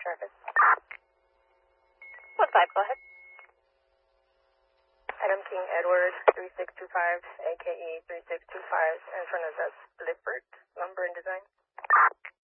traffic. 15, go ahead. Adam King Edward 3625, AKE 3625, in front of the Slifford.